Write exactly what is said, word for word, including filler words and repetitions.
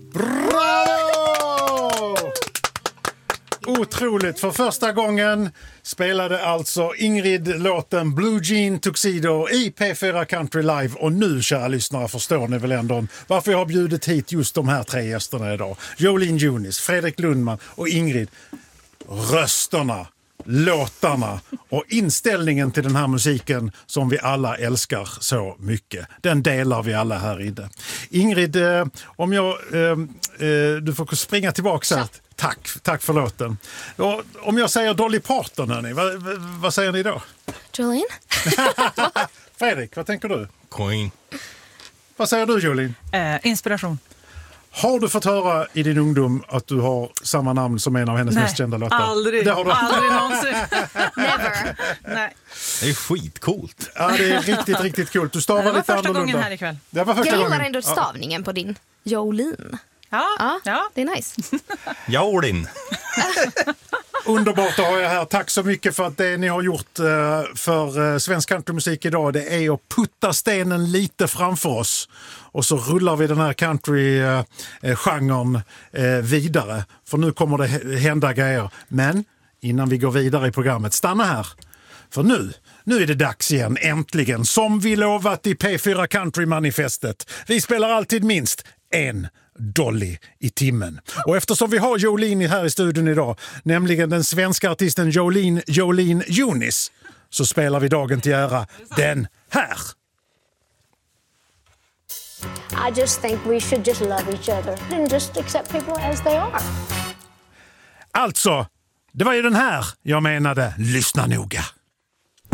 Bravo! Otroligt, för första gången spelade alltså Ingrid låten Blue Jean Tuxedo i P fyra Country Live. Och nu, kära lyssnare, förstår ni väl ändå varför jag har bjudit hit just de här tre gästerna idag. Jolene Junis, Fredrik Lundman och Ingrid. Rösterna, låtarna och inställningen till den här musiken som vi alla älskar så mycket. Den delar vi alla här inne. Ingrid, eh, om jag eh, eh, du får springa tillbaka här. Tack, tack för låten. Och om jag säger Dolly Parton, hörni, vad, vad säger ni då? Jolene? Fredrik, vad tänker du? Queen. Vad säger du, Jolene? Eh, inspiration. Har du fått höra i din ungdom att du har samma namn som en av hennes Nej, mest kända låtar? aldrig. Det har du. Aldrig någonsin. Never. Nej. Det är skitcoolt. Ja, det är riktigt, riktigt coolt. Du stavar Det var lite första annorlunda. gången här ikväll. Det var första Jag gillar gången. ändå stavningen på din Jolene. Ja, Ja, ja. det är nice. Jolin. Underbart att ha er här. Tack så mycket för att det ni har gjort för svensk countrymusik idag. Det är att putta stenen lite framför oss. Och så rullar vi den här country-genren vidare. För nu kommer det hända grejer. Men innan vi går vidare i programmet, stanna här. För nu, nu är det dags igen, äntligen. Som vi lovat i P fyra Country-manifestet. Vi spelar alltid minst en Dolly i timmen. Och eftersom vi har Jolene här i studion idag, nämligen den svenska artisten Jolene Jolene Junis, så spelar vi dagen till ära den här. I just think we should just love each other and just accept people as they are. Alltså, det var ju den här jag menade. Lyssna noga.